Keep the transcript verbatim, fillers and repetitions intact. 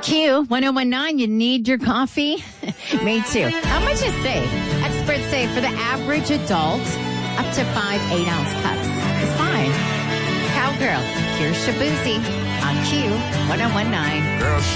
Q one oh one nine, you need your coffee? Me too. How much is safe? Experts say for the average adult, up to five eight-ounce cups is fine. Cowgirl, here's Shabuzi on Q one oh one nine. Girl,